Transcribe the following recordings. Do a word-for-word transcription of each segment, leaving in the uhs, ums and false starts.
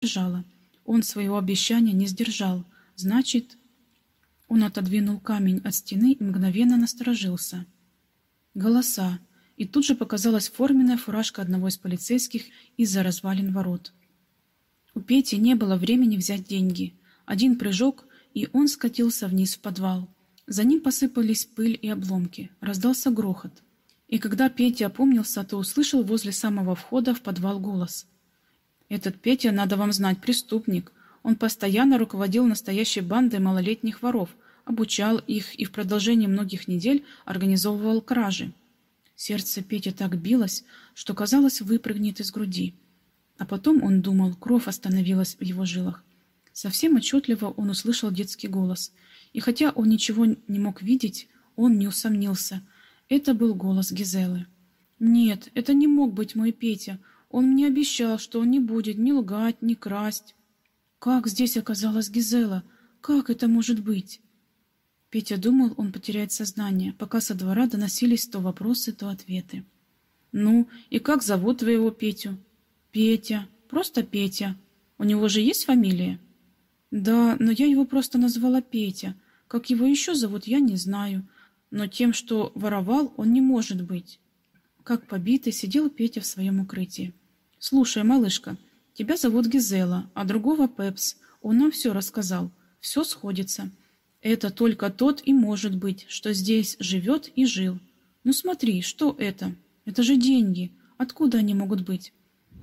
сдержала. Он своего обещания не сдержал. Значит, он отодвинул камень от стены и мгновенно насторожился. Голоса. И тут же показалась форменная фуражка одного из полицейских из-за развалин ворот. У Пети не было времени взять деньги. Один прыжок, и он скатился вниз в подвал. За ним посыпались пыль и обломки. Раздался грохот. И когда Петя опомнился, то услышал возле самого входа в подвал голос. «Этот Петя, надо вам знать, преступник. Он постоянно руководил настоящей бандой малолетних воров, обучал их и в продолжении многих недель организовывал кражи». Сердце Пети так билось, что, казалось, выпрыгнет из груди. А потом он думал, кровь остановилась в его жилах. Совсем отчетливо он услышал детский голос. И хотя он ничего не мог видеть, он не усомнился. Это был голос Гизелы. «Нет, это не мог быть мой Петя. Он мне обещал, что он не будет ни лгать, ни красть». Как здесь оказалась Гизела? Как это может быть? Петя думал, он потеряет сознание, пока со двора доносились то вопросы, то ответы. «Ну, и как зовут твоего Петю?» «Петя. Просто Петя. У него же есть фамилия?» «Да, но я его просто назвала Петя. Как его еще зовут, я не знаю. Но тем, что воровал, он не может быть». Как побитый сидел Петя в своем укрытии. «Слушай, малышка, тебя зовут Гизела, а другого Пепс. Он нам все рассказал. Все сходится. Это только тот и может быть, что здесь живет и жил. Ну смотри, что это? Это же деньги. Откуда они могут быть?»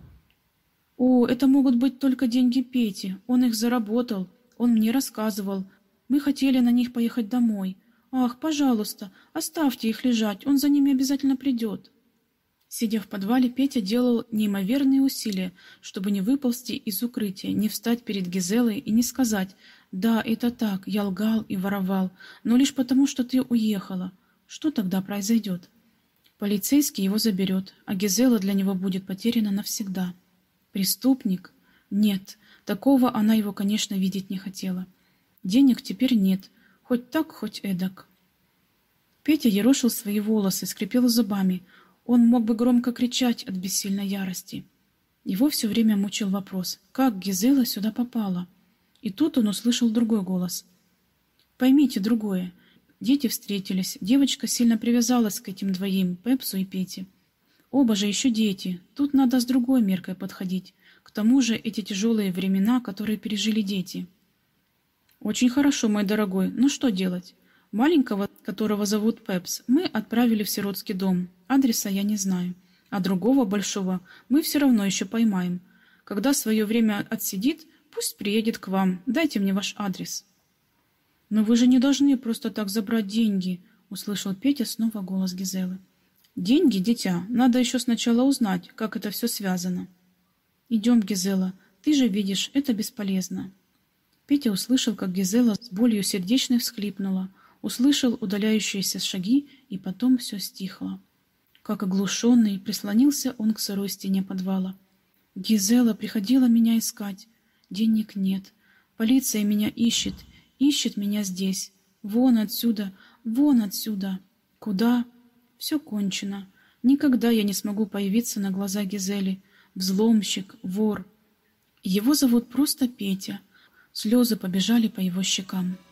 «О, это могут быть только деньги Пети. Он их заработал. Он мне рассказывал. Мы хотели на них поехать домой. Ах, пожалуйста, оставьте их лежать, он за ними обязательно придет». Сидя в подвале, Петя делал неимоверные усилия, чтобы не выползти из укрытия, не встать перед Гизелой и не сказать: «Да, это так, я лгал и воровал, но лишь потому, что ты уехала». Что тогда произойдет? Полицейский его заберет, а Гизела для него будет потеряна навсегда. Преступник? Нет, такого она его, конечно, видеть не хотела. Денег теперь нет, хоть так, хоть эдак. Петя ерошил свои волосы, скрипел зубами. Он мог бы громко кричать от бессильной ярости. Его все время мучил вопрос, как Гизела сюда попала. И тут он услышал другой голос. Поймите другое. Дети встретились, девочка сильно привязалась к этим двоим, Пепсу и Пете. Оба же еще дети, тут надо с другой меркой подходить. К тому же эти тяжелые времена, которые пережили дети. «Очень хорошо, мой дорогой, но что делать? Маленького, которого зовут Пепс, мы отправили в сиротский дом. Адреса я не знаю. А другого, большого, мы все равно еще поймаем. Когда свое время отсидит, пусть приедет к вам. Дайте мне ваш адрес». «Но вы же не должны просто так забрать деньги», — услышал Петя снова голос Гизелы. «Деньги, дитя, надо еще сначала узнать, как это все связано». «Идем, Гизела, ты же видишь, это бесполезно». Петя услышал, как Гизела с болью сердечной всхлипнула, услышал удаляющиеся шаги, и потом все стихло. Как оглушенный, прислонился он к сырой стене подвала. «Гизела приходила меня искать. Денег нет. Полиция меня ищет, ищет меня здесь. Вон отсюда, вон отсюда. Куда? Все кончено. Никогда я не смогу появиться на глаза Гизели. Взломщик, вор. Его зовут просто Петя». Слезы побежали по его щекам.